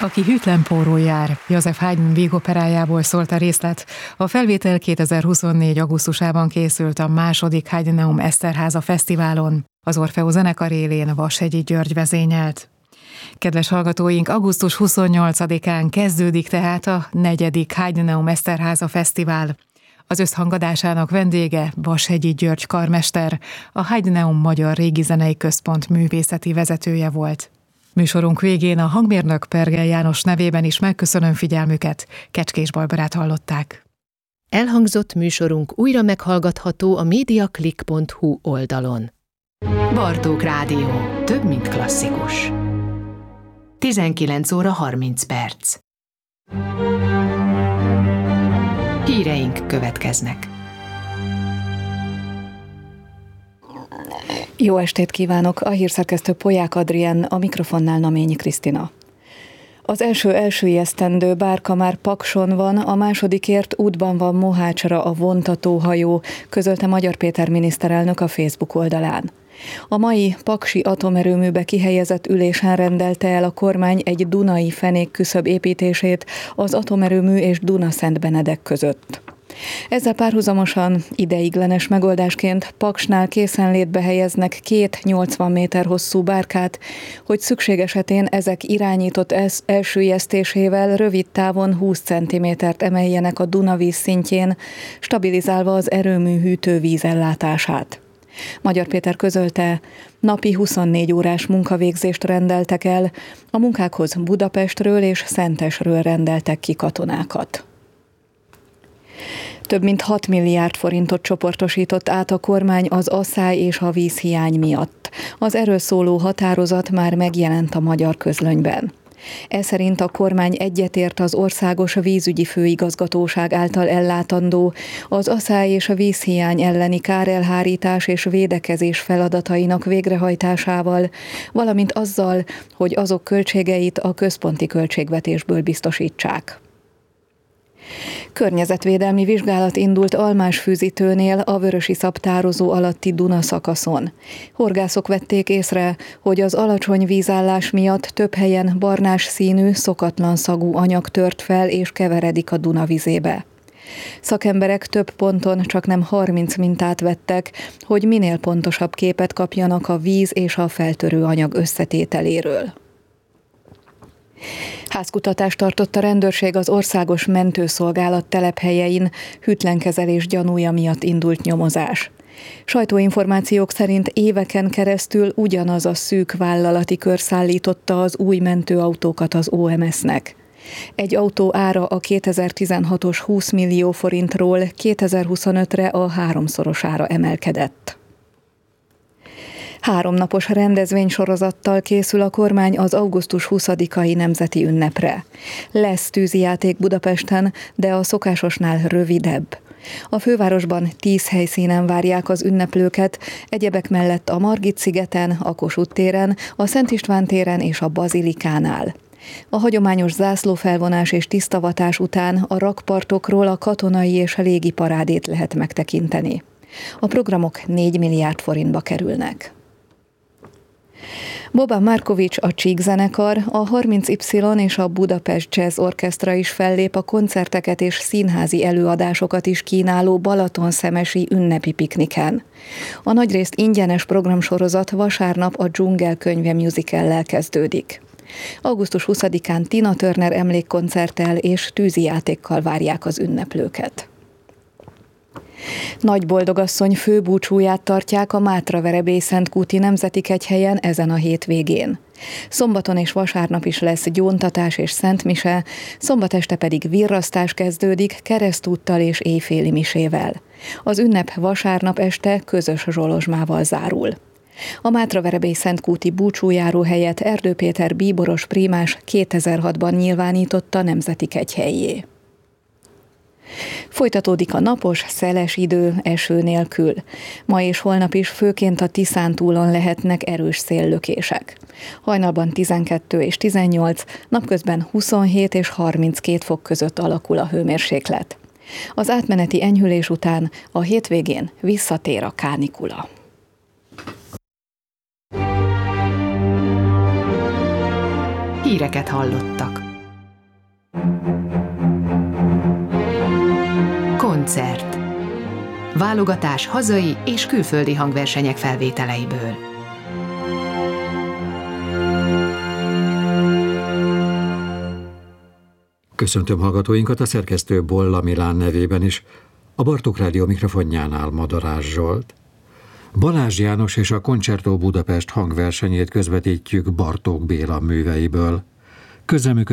Aki hűtlen pórul jár. Joseph Haydn vígoperájából szólt a részlet. A felvétel 2024. augusztusában készült a második Haydneum Eszterháza Fesztiválon. Az Orfeó zenekar élén Vashegyi György vezényelt. Kedves hallgatóink, augusztus 28-án kezdődik tehát a 4. Haydneum Eszterháza Fesztivál. Az összhangadásának vendége Vashegyi György karmester, a Haydneum Magyar Régizenei Központ művészeti vezetője volt. Műsorunk végén a hangmérnök Pergel János nevében is megköszönöm figyelmüket. Kecskés Barbarát hallották. Elhangzott műsorunk újra meghallgatható a mediaclick.hu oldalon. Bartók Rádió. Több, mint klasszikus. 19 óra 30 perc. Híreink következnek. Jó estét kívánok! A hírszerkesztő Polyák Adrien, a mikrofonnál Naményi Krisztina. Az első ijesztendő bárka már Pakson van, a másodikért útban van Mohácsra a vontatóhajó, közölte Magyar Péter miniszterelnök a Facebook oldalán. A mai paksi atomerőműbe kihelyezett ülésen rendelte el a kormány egy dunai fenékküszöb építését az atomerőmű és Dunaszentbenedek között. Ezzel párhuzamosan ideiglenes megoldásként Paksnál készenlétbe helyeznek 2 80 méter hosszú bárkát, hogy szükség esetén ezek irányított elsüllyesztésével rövid távon 20 cm-t emeljenek a Duna víz szintjén, stabilizálva az erőmű hűtővíz ellátását. Magyar Péter közölte, napi 24 órás munkavégzést rendeltek el, a munkákhoz Budapestről és Szentesről rendeltek ki katonákat. Több mint 6 milliárd forintot csoportosított át a kormány az asszály és a vízhiány miatt. Az erről szóló határozat már megjelent a magyar közlönyben. Ez szerint a kormány egyetért az Országos Vízügyi Főigazgatóság által ellátandó, az asszály és a vízhiány elleni kárelhárítás és védekezés feladatainak végrehajtásával, valamint azzal, hogy azok költségeit a központi költségvetésből biztosítsák. Környezetvédelmi vizsgálat indult Almásfűzitőnél a Vörösiszap tározó alatti Duna szakaszon. Horgászok vették észre, hogy az alacsony vízállás miatt több helyen barnás színű, szokatlan szagú anyag tört fel és keveredik a Duna vizébe. Szakemberek több ponton csaknem 30 mintát vettek, hogy minél pontosabb képet kapjanak a víz és a feltörő anyag összetételéről. Házkutatást tartott a rendőrség az Országos Mentőszolgálat telephelyein, hűtlenkezelés gyanúja miatt indult nyomozás. Sajtóinformációk szerint éveken keresztül ugyanaz a szűk vállalati kör szállította az új mentőautókat az OMS-nek. Egy autó ára a 2016-os 20 millió forintról 2025-re a 3-szorosára emelkedett. 3 napos rendezvénysorozattal készül a kormány az augusztus 20-ai nemzeti ünnepre. Lesz tűzijáték Budapesten, de a szokásosnál rövidebb. A fővárosban 10 helyszínen várják az ünneplőket, egyebek mellett a Margit-szigeten, a Kossuth téren, a Szent István téren és a Bazilikánál. A hagyományos zászlófelvonás és tisztavatás után a rakpartokról a katonai és a légi parádét lehet megtekinteni. A programok 4 milliárd forintba kerülnek. Boban Markovics, a Csík zenekar, a 30Y és a Budapest Jazz Orchestra is fellép a koncerteket és színházi előadásokat is kínáló Balatonszemesi ünnepi pikniken. A nagyrészt ingyenes programsorozat vasárnap a Dzsungel könyve musicallel kezdődik. Augusztus 20-án Tina Turner emlékkoncerttel és tűzijátékkal várják az ünneplőket. Nagyboldogasszony főbúcsúját tartják a Mátraverebély-Szentkúti Nemzeti Kegyhelyen ezen a hétvégén. Szombaton és vasárnap is lesz gyóntatás és szentmise, szombat este pedig virrasztás kezdődik keresztúttal és éjféli misével. Az ünnep vasárnap este közös zsolozsmával zárul. A Mátraverebély-Szentkúti búcsújáró helyet Erdő Péter bíboros prímás 2006-ban nyilvánította nemzeti kegyhellyé. Folytatódik a napos, szeles idő eső nélkül. Ma és holnap is főként a Tiszántúlon lehetnek erős széllökések. Hajnalban 12 és 18, napközben 27 és 32 fok között alakul a hőmérséklet. Az átmeneti enyhülés után a hétvégén visszatér a kánikula. Híreket hallottak. koncert. Válogatás hazai és külföldi hangversenyek felvételeiből. Köszöntöm hallgatóinkat a szerkesztő Bolla Milán nevében is. A Bartók Rádió mikrofonjánál Madarás Zsolt. Balázs János és a Concerto Budapest hangversenyét közvetítjük Bartók Béla műveiből. Közreműködő